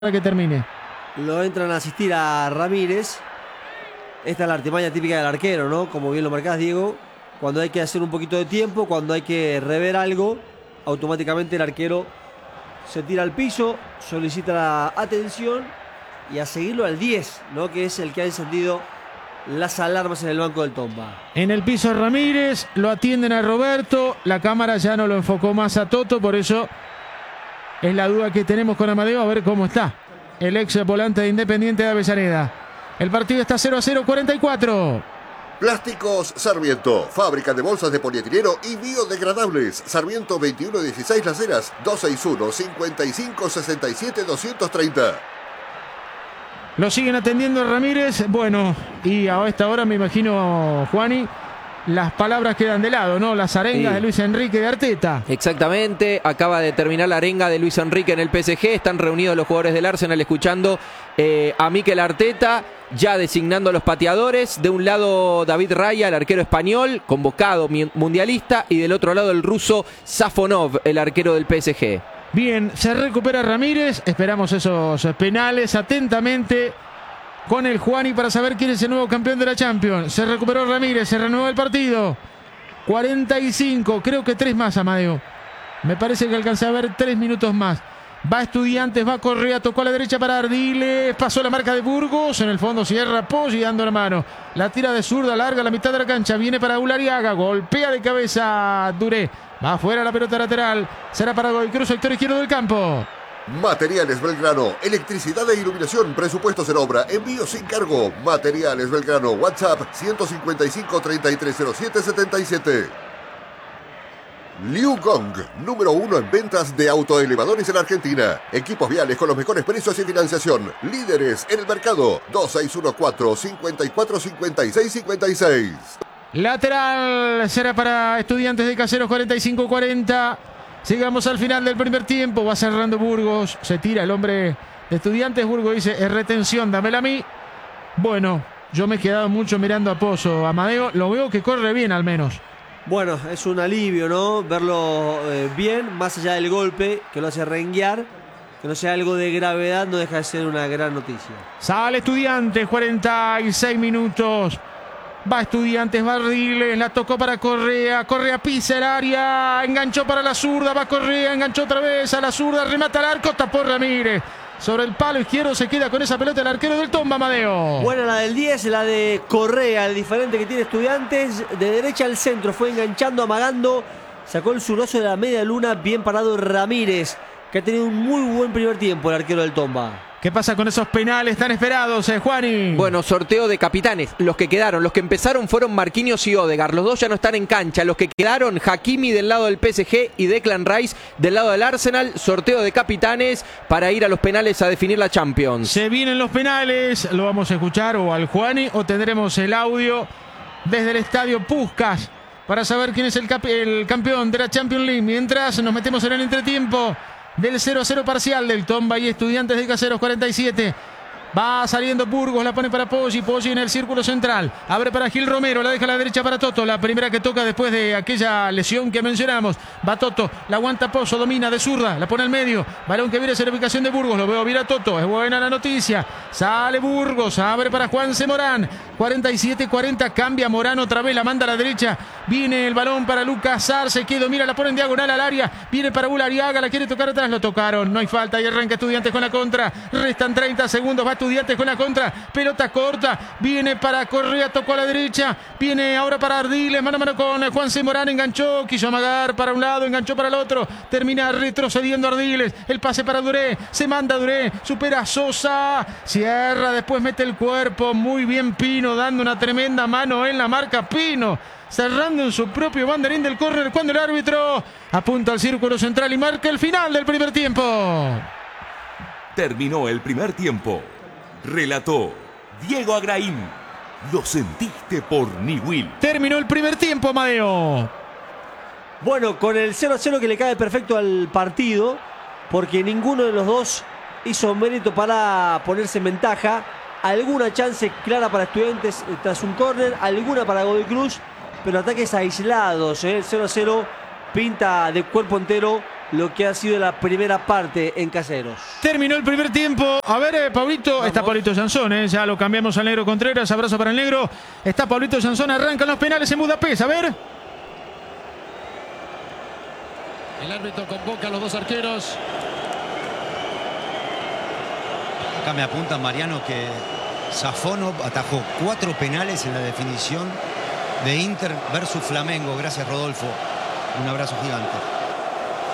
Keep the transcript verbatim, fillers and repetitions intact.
para que termine. Lo entran a asistir a Ramírez. Esta es la artimaña típica del arquero, ¿no? Como bien lo marcás, Diego. Cuando hay que hacer un poquito de tiempo, cuando hay que rever algo, automáticamente el arquero se tira al piso, solicita la atención y a seguirlo al diez, ¿no? Que es el que ha encendido las alarmas en el banco del Tomba. En el piso Ramírez, lo atienden a Roberto. La cámara ya no lo enfocó más a Toto, por eso es la duda que tenemos con Amadeo, a ver cómo está el ex volante de Independiente de Avellaneda. El partido está cero a cero, cuarenta y cuatro. Plásticos Sarmiento, fábrica de bolsas de polietileno y biodegradables. Sarmiento veintiuno dieciséis Las Heras, dos seis uno, cinco cinco, seis siete, dos tres cero. Lo siguen atendiendo a Ramírez. Bueno, y a esta hora me imagino, Juani, las palabras quedan de lado, ¿no? Las arengas sí. de Luis Enrique de Arteta. Exactamente, acaba de terminar la arenga de Luis Enrique en el P S G. Están reunidos los jugadores del Arsenal escuchando eh, a Mikel Arteta, ya designando a los pateadores. De un lado David Raya, el arquero español, convocado mundialista, y del otro lado el ruso Safonov, el arquero del P S G. Bien, se recupera Ramírez. Esperamos esos penales atentamente con el Juani para saber quién es el nuevo campeón de la Champions. Se recuperó Ramírez, se renueva el partido. cuarenta y cinco, creo que tres más, Amadeo. Me parece que alcancé a ver tres minutos más. Va Estudiantes, va Correa, tocó a la derecha para Ardiles, pasó la marca de Burgos, en el fondo cierra Poggi dando la mano. La tira de zurda, larga la mitad de la cancha, viene para Ulariaga, golpea de cabeza Duré. Va afuera la pelota lateral, será para Godoy Cruz, sector izquierdo del campo. Materiales Belgrano, electricidad e iluminación, presupuestos en obra, envío sin cargo. Materiales Belgrano, WhatsApp ciento cincuenta y cinco, treinta y tres cero siete, setenta y siete. Liu Gong, número uno en ventas de autoelevadores en Argentina. Equipos viales con los mejores precios y financiación. Líderes en el mercado. dos seis uno cuatro, cinco cuatro, cinco seis cinco seis. Lateral será para Estudiantes de Caseros, cuarenta y cinco cuarenta. Sigamos al final del primer tiempo. Va cerrando Burgos. Se tira el hombre de Estudiantes. Burgos dice, es retención, dámela a mí. Bueno, yo me he quedado mucho mirando a Pozo. Amadeo, lo veo que corre bien al menos. Bueno, es un alivio, ¿no? Verlo eh, bien, más allá del golpe, que lo hace renguear. Que no sea algo de gravedad, no deja de ser una gran noticia. Sale Estudiantes, cuarenta y seis minutos. Va Estudiantes, va Ardiles, la tocó para Correa, Correa pisa el área, enganchó para la zurda, va Correa, enganchó otra vez a la zurda, remata al arco, tapó Ramírez. Sobre el palo izquierdo se queda con esa pelota el arquero del Tomba, Amadeo. Buena la del diez, la de Correa, el diferente que tiene Estudiantes. De derecha al centro, fue enganchando, amagando. Sacó el zurdazo de la media luna, bien parado Ramírez, que ha tenido un muy buen primer tiempo el arquero del Tomba. ¿Qué pasa con esos penales tan esperados, eh, Juani? Bueno, sorteo de capitanes. Los que quedaron, los que empezaron fueron Marquinhos y Odegaard. Los dos ya no están en cancha. Los que quedaron, Hakimi del lado del P S G y Declan Rice del lado del Arsenal. Sorteo de capitanes para ir a los penales a definir la Champions. Se vienen los penales. Lo vamos a escuchar o al Juani o tendremos el audio desde el estadio Puskás para saber quién es el, cap el campeón de la Champions League. Mientras nos metemos en el entretiempo del cero a cero parcial del Tomba y Estudiantes de Caseros, cuarenta y siete. Va saliendo Burgos, la pone para Poggi, Poggi en el círculo central, abre para Gil Romero, la deja a la derecha para Toto, la primera que toca después de aquella lesión que mencionamos. Va Toto, la aguanta Pozo, domina de zurda, la pone al medio, balón que viene hacia la ubicación de Burgos, lo veo bien a Toto, es buena la noticia. Sale Burgos, abre para Juanse Morán, cuarenta y siete cuarenta, cambia Morán otra vez, la manda a la derecha, viene el balón para Lucas Arce, que domina, la pone en diagonal al área, viene para Ulariaga, la quiere tocar atrás, lo tocaron, no hay falta y arranca Estudiantes con la contra, restan treinta segundos, va Estudiantes con la contra, pelota corta, viene para Correa, tocó a la derecha, viene ahora para Ardiles, mano a mano con Juanse Morán, enganchó, quiso amagar para un lado, enganchó para el otro, termina retrocediendo Ardiles, el pase para Duré, se manda Duré, supera a Sosa, cierra, después mete el cuerpo, muy bien Pino, dando una tremenda mano en la marca, Pino cerrando en su propio banderín del córner cuando el árbitro apunta al círculo central y marca el final del primer tiempo. Terminó el primer tiempo. Relató Diego Agraín. Lo sentiste por Niwil. Terminó el primer tiempo, Amadeo. Bueno, con el cero a cero que le cae perfecto al partido, porque ninguno de los dos hizo mérito para ponerse en ventaja. Alguna chance clara para Estudiantes tras un córner, alguna para Godoy Cruz, pero ataques aislados, ¿eh? El cero a cero pinta de cuerpo entero lo que ha sido la primera parte en Caseros. Terminó el primer tiempo. A ver, eh, Pablito. Vamos. Está Pablito Sansón, eh. Ya lo cambiamos al negro Contreras. Abrazo para el negro. Está Pablito Sansón. Arrancan los penales en Budapest. A ver. El árbitro convoca a los dos arqueros. Acá me apunta Mariano que Safonov atajó cuatro penales en la definición de Inter versus Flamengo. Gracias, Rodolfo. Un abrazo gigante.